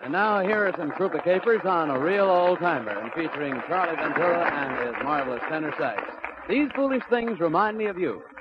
And now here are some Krupa Capers on a real old-timer and featuring Charlie Ventura and his marvelous tenor sax. These foolish things remind me of you.